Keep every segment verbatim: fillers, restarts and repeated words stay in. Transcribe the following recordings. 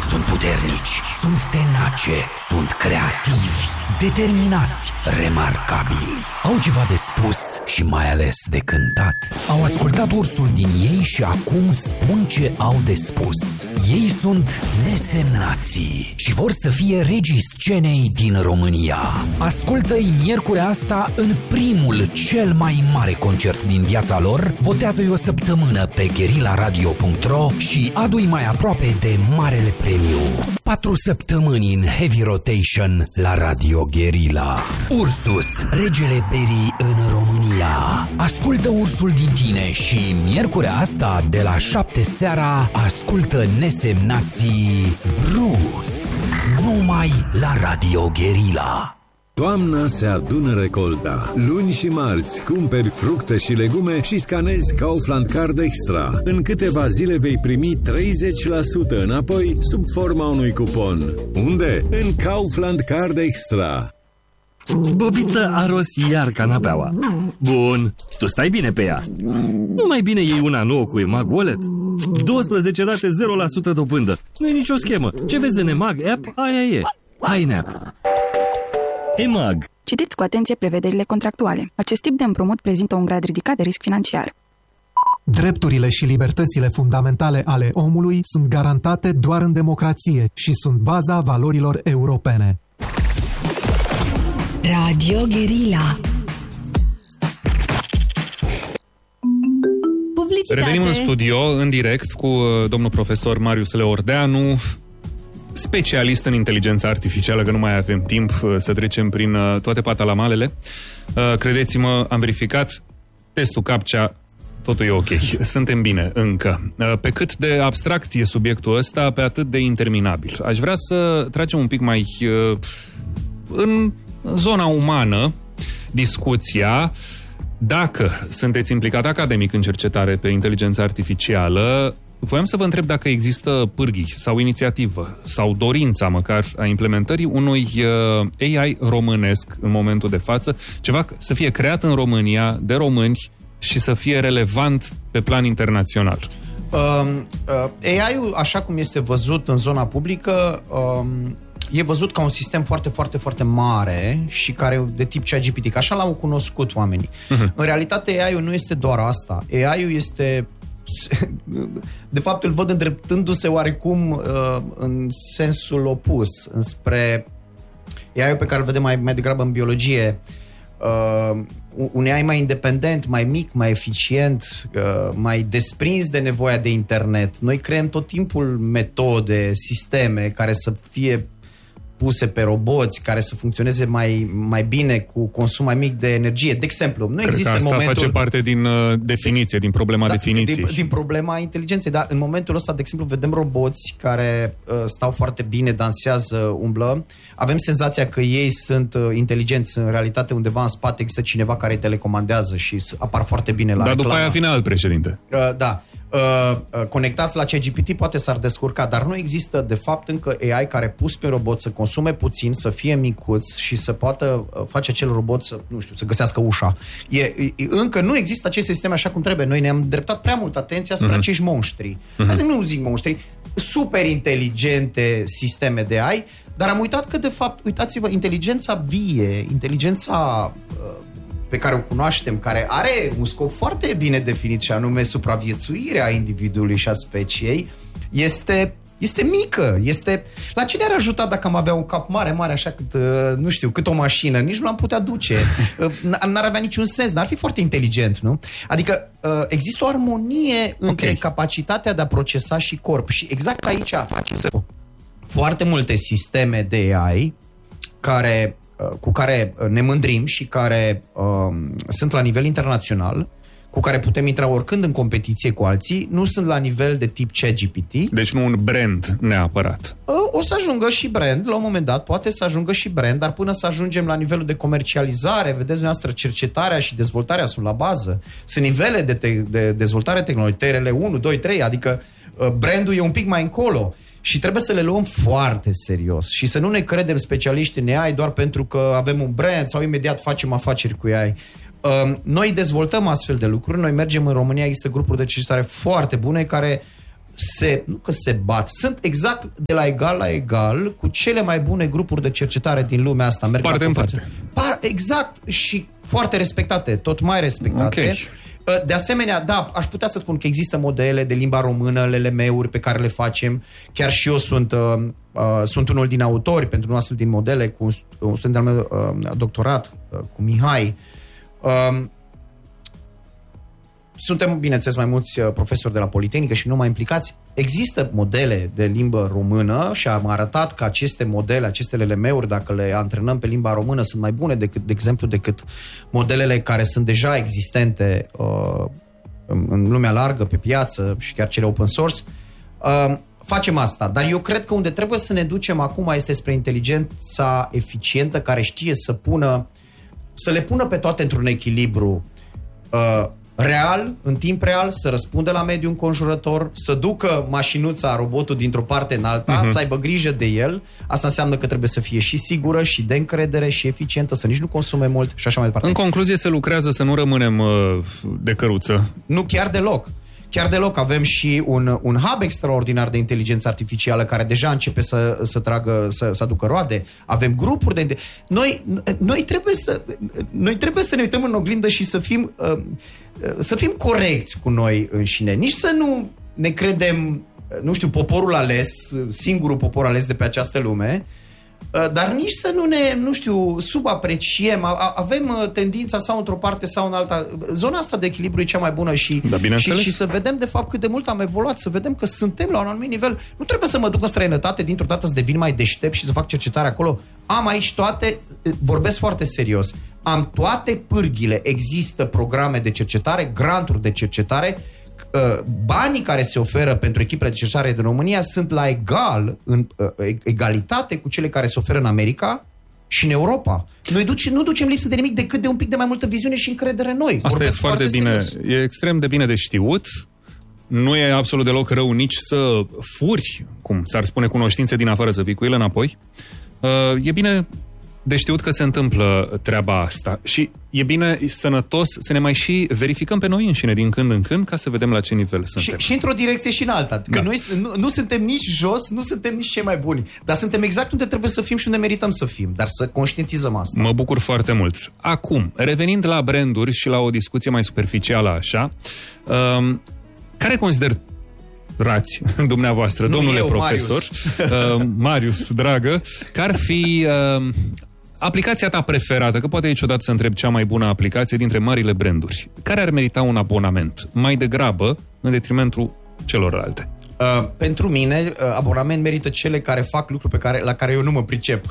sunt puternici, sunt tenace, sunt creativi, determinați, remarcabili. Au ceva de spus și mai ales de cântat. Au ascultat ursul din ei și acum spun ce au de spus. Ei sunt nesemnații și vor să fie regii scenei din România. Ascultă-i miercurea asta în primul, cel mai mare concert din viața lor. Votează-i o săptămână pe guerilla radio punct ro și adu-i mai aproape de marele premiu. Patru săptămâni în heavy rotation la Radio Guerilla. Ursus, regele berii în România. Ascultă ursul din tine și miercurea asta de la șapte seara ascultă nesemnații Rus. Numai la Radio Guerilla. Toamna se adună recolta. Luni și marți cumperi fructe și legume și scanezi Kaufland Card Extra. În câteva zile vei primi treizeci la sută înapoi sub forma unui cupon. Unde? În Kaufland Card Extra. Bobiță a ros iar canapeaua. Bun, tu stai bine pe ea. Nu mai bine iei una nouă cu EMAG Wallet? doisprezece rate, zero la sută dobândă. Nu e nicio schemă. Ce vezi în EMAG App, aia e. Hai în app. EMAG. Citiți cu atenție prevederile contractuale. Acest tip de împrumut prezintă un grad ridicat de risc financiar. Drepturile și libertățile fundamentale ale omului sunt garantate doar în democrație și sunt baza valorilor europene. Radio Guerilla. Publicitate. Revenim în studio, în direct, cu domnul profesor Marius Leordeanu, specialist în inteligența artificială, că nu mai avem timp să trecem prin toate patalamalele. Credeți-mă, am verificat testul CAPTCHA, totul e ok. Suntem bine încă. Pe cât de abstract e subiectul ăsta, pe atât de interminabil. Aș vrea să tragem un pic mai în zona umană discuția. Dacă sunteți implicat academic în cercetare pe inteligența artificială, voiam să vă întreb dacă există pârghii sau inițiativă sau dorința măcar a implementării unui uh, A I românesc în momentul de față, ceva să fie creat în România de români și să fie relevant pe plan internațional. Uh, uh, A I-ul, așa cum este văzut în zona publică, uh, e văzut ca un sistem foarte, foarte, foarte mare și care de tip ChatGPT, că așa l-au cunoscut oamenii. Uh-huh. În realitate, A I-ul nu este doar asta. A I-ul este... De fapt, îl văd îndreptându-se oarecum uh, în sensul opus, înspre A I-ul pe care îl vedem mai, mai degrabă în biologie. Uh, un A I mai independent, mai mic, mai eficient, uh, mai desprins de nevoia de internet. Noi creăm tot timpul metode, sisteme care să fie puse pe roboți, care să funcționeze mai, mai bine, cu consum mai mic de energie. De exemplu, nu Cred există că asta momentul... face parte din uh, definiție, din problema da, definiției. Din, din problema inteligenței, dar în momentul ăsta, de exemplu, vedem roboți care uh, stau foarte bine, dansează, umblă. Avem senzația că ei sunt uh, inteligenți. În realitate, undeva în spate există cineva care îi telecomandează și apar foarte bine la Dar reclamă. după aia vine alt președinte. Uh, da. Uh, uh, conectați la ChatGPT poate s-ar descurca, dar nu există de fapt încă A I care pus pe robot să consume puțin, să fie micuț și să poată uh, face acel robot să, nu știu, să găsească ușa. E, e, încă nu există acest sistem așa cum trebuie. Noi ne-am dreptat prea mult atenția spre uh-huh. acești monștri. Uh-huh. Hai să nu zic monștri, super inteligente sisteme de A I, dar am uitat că de fapt, uitați-vă, inteligența vie, inteligența uh, pe care o cunoaștem, care are un scop foarte bine definit și anume supraviețuirea individului și a speciei, este, este mică. Este... La ce ne-ar ajuta dacă am avea un cap mare, mare, așa cât, nu știu, cât o mașină? Nici nu l-am putea duce. N-ar avea niciun sens, n-ar fi foarte inteligent, nu? Adică există o armonie între okay. capacitatea de a procesa și corp. Și exact aici face foarte multe sisteme de A I care... cu care ne mândrim și care uh, sunt la nivel internațional, cu care putem intra oricând în competiție cu alții, nu sunt la nivel de tip ChatGPT. Deci nu un brand neapărat. Uh, o să ajungă și brand, la un moment dat poate să ajungă și brand, dar până să ajungem la nivelul de comercializare, vedeți noastră, cercetarea și dezvoltarea sunt la bază. Sunt nivele de, te- de dezvoltare tehnologică, T R L unu, doi, trei, adică uh, brandul e un pic mai încolo. Și trebuie să le luăm foarte serios și să nu ne credem specialiști în A I doar pentru că avem un brand sau imediat facem afaceri cu A I. Noi dezvoltăm astfel de lucruri, noi mergem în România, există grupuri de cercetare foarte bune care se, nu că se bat, sunt exact de la egal la egal cu cele mai bune grupuri de cercetare din lumea asta. Merg parte în parte. Par, exact, și foarte respectate, tot mai respectate. Okay. De asemenea, da, aș putea să spun că există modele de limba română, L L M-uri pe care le facem. Chiar și eu sunt, uh, uh, sunt unul din autori pentru un astfel din modele, cu un, un student al meu uh, doctorat, uh, cu Mihai. Uh, Suntem, bineînțeles, mai mulți profesori de la Politehnică și nu mai implicați. Există modele de limbă română și am arătat că aceste modele, aceste L L M-uri, dacă le antrenăm pe limba română, sunt mai bune, decât, de exemplu, decât modelele care sunt deja existente uh, în, în lumea largă, pe piață și chiar cele open source. Uh, facem asta, dar eu cred că unde trebuie să ne ducem acum este spre inteligența eficientă care știe să pună, să le pună pe toate într-un echilibru uh, real, în timp real, să răspundă la mediul înconjurător, să ducă mașinuța, robotul dintr-o parte în alta, uh-huh. să aibă grijă de el. Asta înseamnă că trebuie să fie și sigură, și de încredere, și eficientă, să nici nu consume mult și așa mai departe. În concluzie, se lucrează să nu rămânem uh, de căruță. Nu, chiar deloc. Chiar deloc. Avem și un, un hub extraordinar de inteligență artificială care deja începe să, să tragă, să, să aducă roade. Avem grupuri de... Noi, noi, trebuie să, noi trebuie să ne uităm în oglindă și să fim, să fim corecți cu noi înșine. Nici să nu ne credem, nu știu, poporul ales, singurul popor ales de pe această lume, dar nici să nu ne, nu știu, subapreciem. Avem tendința sau într-o parte sau în alta. Zona asta de echilibru e cea mai bună și, da, și, și să vedem de fapt cât de mult am evoluat, să vedem că suntem la un anumit nivel. Nu trebuie să mă duc în străinătate dintr-o dată să devin mai deștept și să fac cercetare acolo. Am aici toate, vorbesc foarte serios, am toate pârghile. Există programe de cercetare, granturi de cercetare. Banii care se oferă pentru echipele de cercetare din România sunt la egal, în egalitate cu cele care se oferă în America și în Europa. Noi duce, nu ducem lipsă de nimic decât de un pic de mai multă viziune și încredere în noi. Asta e foarte bine, serios. E extrem de bine de știut. Nu e absolut deloc rău nici să furi, cum s-ar spune, cunoștințe din afară, să vii cu ele înapoi. E bine de știut că se întâmplă treaba asta și e bine, sănătos, să ne mai și verificăm pe noi înșine din când în când ca să vedem la ce nivel suntem. Și, și într-o direcție și în alta. Că da. Noi nu, nu suntem nici jos, nu suntem nici cei mai buni, dar suntem exact unde trebuie să fim și unde merităm să fim, dar să conștientizăm asta. Mă bucur foarte mult. Acum, revenind la branduri și la o discuție mai superficială așa, um, care consider rați dumneavoastră, nu domnule eu, profesor, Marius. Uh, Marius, dragă, care ar fi uh, aplicația ta preferată, că poate niciodată să întreb cea mai bună aplicație dintre marile branduri, care ar merita un abonament mai degrabă în detrimentul celorlalte? Uh, pentru mine, uh, abonament merită cele care fac lucruri pe care, la care eu nu mă pricep.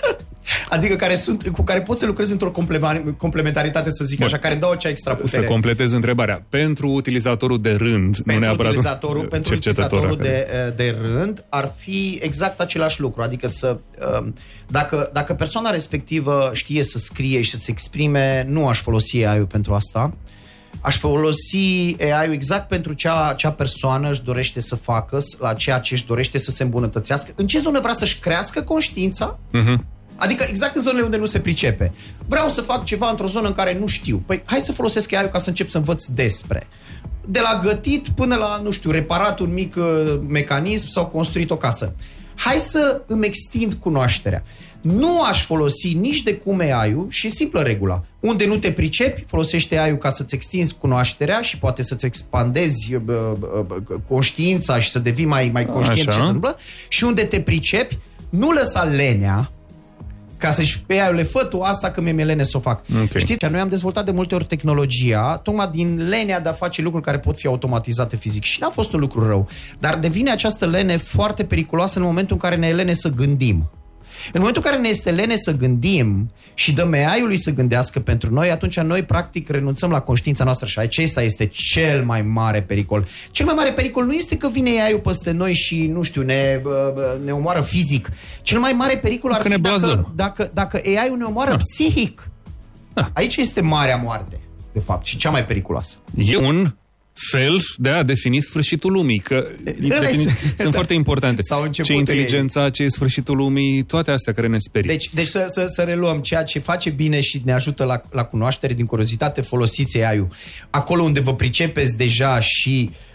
Adică care sunt, cu care poți să lucrezi într-o complementaritate, să zic Bun. Așa, care dau acea extra putere. Să completez întrebarea. Pentru utilizatorul de rând, pentru nu neapărat utilizatorul, pentru utilizatorul de, de rând, ar fi exact același lucru. Adică să, dacă, dacă persoana respectivă știe să scrie și să se exprime, nu aș folosi A I-ul pentru asta. Aș folosi A I-ul exact pentru cea, cea persoană își dorește să facă, la ceea ce își dorește să se îmbunătățească. În ce zonă vrea să-și crească conștiința? Uh-huh. Adică exact în zonele unde nu se pricepe. Vreau să fac ceva într-o zonă în care nu știu. Păi hai să folosesc A I-ul ca să încep să învăț despre. De la gătit până la, nu știu, reparat un mic uh, mecanism sau construit o casă. Hai să îmi extind cunoașterea. Nu aș folosi nici de cum A I-ul și e simplă regula. Unde nu te pricepi, folosește A I-ul ca să-ți extinzi cunoașterea și poate să-ți expandezi uh, uh, conștiința și să devii mai, mai conștient ce se întâmplă. Și unde te pricepi, nu lăsa lenea ca să-și pe aia le fă tu asta că mi-e lene să o fac. Okay. Știți că noi am dezvoltat de multe ori tehnologia tocmai din lenea de a face lucruri care pot fi automatizate fizic și n-a fost un lucru rău. Dar devine această lene foarte periculoasă în momentul în care ne e lene să gândim. În momentul în care ne este lene să gândim și dăm A I-ului să gândească pentru noi, atunci noi practic renunțăm la conștiința noastră și acesta este cel mai mare pericol. Cel mai mare pericol nu este că vine A I-ul peste noi și, nu știu, ne, ne omoară fizic. Cel mai mare pericol ar fi dacă, dacă, dacă A I-ul ne omoară ah. psihic. Ah. Aici este marea moarte, de fapt, și cea mai periculoasă. E un fel de a defini sfârșitul lumii, că defini, sunt foarte importante. Ce inteligența, ce e sfârșitul lumii, toate astea care ne sperie. Deci, deci să, să, să reluăm ceea ce face bine și ne ajută la, la cunoaștere, din curiozitate, folosiți A I-ul. Acolo unde vă pricepeți deja și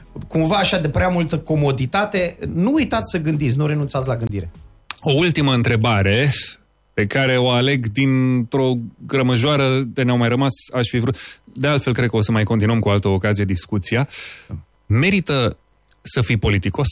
cumva așa de prea multă comoditate, nu uitați să gândiți, nu renunțați la gândire. O ultimă întrebare pe care o aleg dintr-o grămăjoară de ne-au mai rămas, aș fi vrut. De altfel, cred că o să mai continuăm cu altă ocazie discuția. Merită să fii politicos?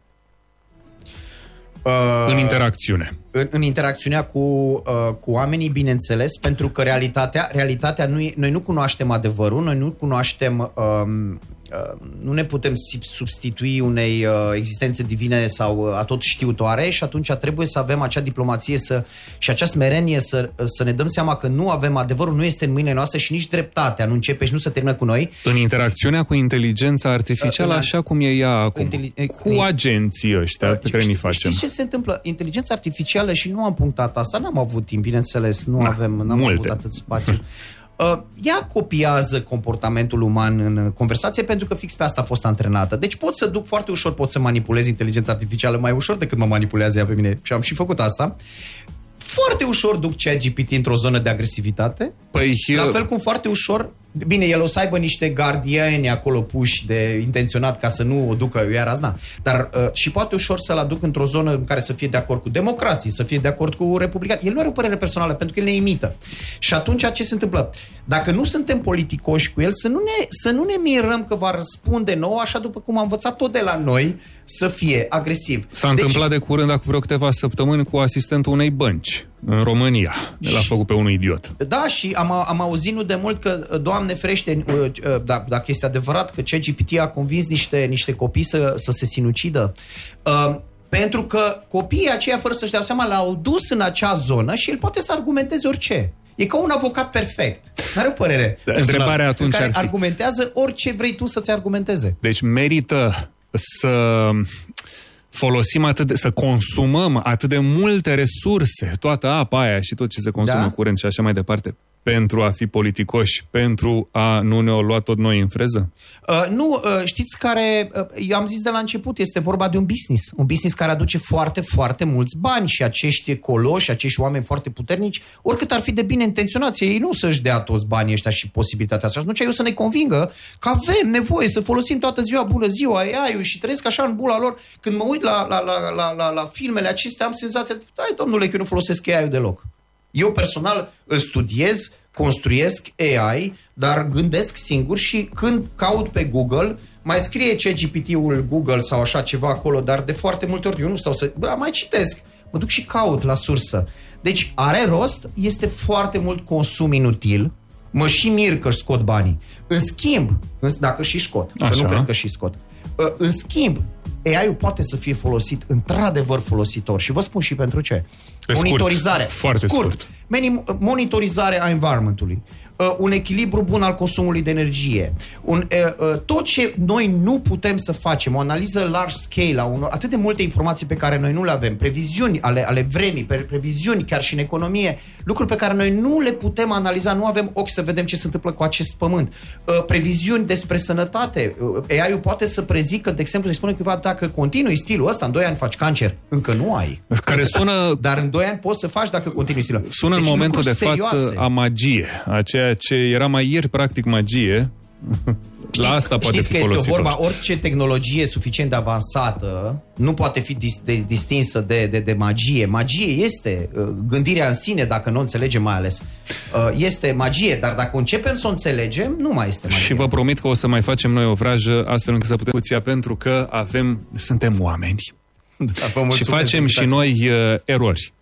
Uh, în interacțiune. În, în interacțiunea cu, uh, cu oamenii, bineînțeles, pentru că realitatea, realitatea nu e, noi nu cunoaștem adevărul, noi nu cunoaștem, uh, uh, nu ne putem substitui unei uh, existențe divine sau uh, atot știutoare și atunci trebuie să avem acea diplomație să, și acea smerenie să, să ne dăm seama că nu avem adevărul, nu este în mâinile noastre și nici dreptatea nu începe și nu se termină cu noi. În interacțiunea cu inteligența artificială, uh, așa cum e ea acum, inteli- cu agenții ăștia uh, pe care ni facem. Știți ce se întâmplă? Inteligența artificială, și nu am punctat asta, n-am avut timp, bineînțeles, nu Na, avem, n-am multe. avut atât spațiu. Uh, ea copiază comportamentul uman în conversație pentru că fix pe asta a fost antrenată. Deci pot să duc foarte ușor, pot să manipulez inteligența artificială mai ușor decât mă manipulează ea pe mine și am și făcut asta. Foarte ușor duc ChatGPT într-o zonă de agresivitate. Păi, la fel cum foarte ușor, bine, el o să aibă niște gardieni acolo puși de intenționat ca să nu o ducă ea razna, dar uh, și poate ușor să-l aduc într-o zonă în care să fie de acord cu democrații, să fie de acord cu republicani. El nu are o părere personală pentru că el ne imită. Și atunci ce se întâmplă? Dacă nu suntem politicoși cu el, să nu ne, să nu ne mirăm că va răspunde nou, așa după cum am învățat tot de la noi, să fie agresiv. S-a deci, întâmplat de curând, acum vreo câteva săptămâni, cu asistentul unei bănci în România. L-a făcut pe unul idiot. Da, și am, am auzit nu de mult că, Doamne ferește, dacă, dacă este adevărat că ChatGPT a convins niște, niște copii să, să se sinucidă. Uh, pentru că copiii aceia, fără să-și dea seama, l-au dus în acea zonă și el poate să argumenteze orice. E ca un avocat perfect. N-are o părere. Întrebarea atunci care ar fi... argumentează orice vrei tu să-ți argumenteze. Deci merită să folosim atât de, să consumăm atât de multe resurse, toată apa aia și tot ce se consumă, da? Curent și așa mai departe, pentru a fi politicoși, pentru a nu ne-o lua tot noi în freză? Uh, nu, uh, știți care, uh, eu am zis de la început, este vorba de un business. Un business care aduce foarte, foarte mulți bani și acești coloși, acești oameni foarte puternici, oricât ar fi de bine intenționați, ei nu să-și dea toți banii ăștia și posibilitatea asta. Și atunci eu să ne convingă că avem nevoie să folosim toată ziua, bună ziua, A I-ul și trăiesc așa în bula lor. Când mă uit la, la, la, la, la, la filmele acestea, am senzația, hai domnule, că eu nu folosesc A I-ul deloc. Eu personal îl studiez, construiesc A I, dar gândesc singur și când caut pe Google, mai scrie ChatGPT-ul Google sau așa ceva acolo, dar de foarte multe ori eu nu stau să... Bă, mai citesc, mă duc și caut la sursă. Deci are rost, este foarte mult consum inutil, mă și mir că își scot banii. În schimb, dacă și scot, că nu cred că și scot, în schimb, A I-ul poate să fie folosit într-adevăr folositor și vă spun și pentru ce. Pe monitorizare. Scurt, foarte scurt. scurt. Monitorizare a environmentului. Uh, un echilibru bun al consumului de energie. Un, uh, uh, tot ce noi nu putem să facem, o analiză large scale a unor, atât de multe informații pe care noi nu le avem, previziuni ale, ale vremii, pre- previziuni chiar și în economie, lucruri pe care noi nu le putem analiza, nu avem ochi să vedem ce se întâmplă cu acest pământ. Uh, previziuni despre sănătate. Uh, A I-ul poate să prezică, de exemplu, să-i spune cuiva, dacă continui stilul ăsta, în doi ani faci cancer. Încă nu ai. Care sună... Dar în doi ani poți să faci dacă continui stilul. Sună deci, în momentul de serioase. Față a magie. A ceea ce era mai ieri practic magie. Știți, la asta poate știți fi că este folositor. o vorba, orice tehnologie suficient de avansată nu poate fi dis, de, distinsă de, de, de magie. Magie este uh, gândirea în sine, dacă nu o înțelegem mai ales. Uh, este magie, dar dacă începem să o înțelegem, nu mai este magie. Și vă promit că o să mai facem noi o vrajă astfel încât să putem puția, pentru că avem, suntem oameni. Da, și facem și noi uh, erori.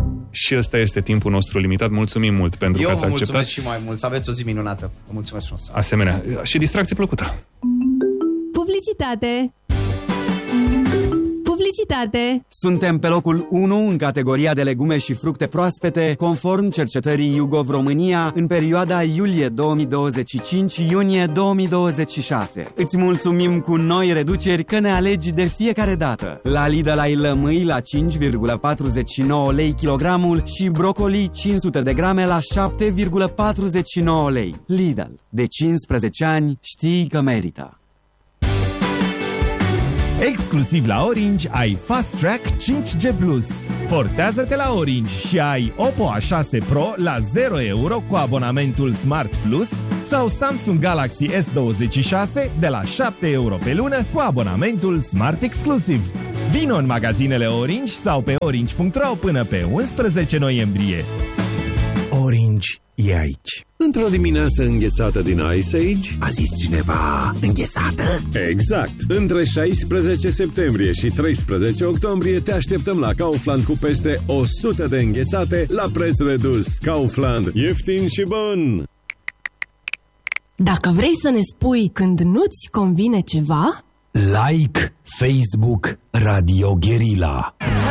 Și ăsta este timpul nostru limitat. Mulțumim mult pentru Eu că ați vă acceptat. mulțumesc și mai mult. Să aveți o zi minunată. Vă mulțumesc frumos. Asemenea. Și distracție plăcută. Publicitate. Publicitate. Suntem pe locul unu în categoria de legume și fructe proaspete, conform cercetării YouGov România, în perioada iulie două mii douăzeci și cinci-iunie două mii douăzeci și șase. Îți mulțumim cu noi reduceri că ne alegi de fiecare dată. La Lidl ai lămâi la cinci virgulă patruzeci și nouă lei kilogramul și brocoli cinci sute de grame la șapte virgulă patruzeci și nouă lei. Lidl. De cincisprezece ani știi că merită. Exclusiv la Orange ai Fast Track cinci G plus. Portează-te la Orange și ai Oppo A șase Pro la zero euro cu abonamentul Smart Plus, sau Samsung Galaxy S douăzeci și șase de la șapte euro pe lună cu abonamentul Smart Exclusive. Vino în magazinele Orange sau pe orange punct ro până pe unsprezece noiembrie. Orange e aici. Într-o dimineață înghețată din Ice Age, A zis cineva înghețată? exact, între șaisprezece septembrie și treisprezece octombrie te așteptăm la Kaufland cu peste o sută de înghețate la preț redus. Kaufland, ieftin și bun! Dacă vrei să ne spui când nu-ți convine ceva, Like Facebook Radio Guerilla.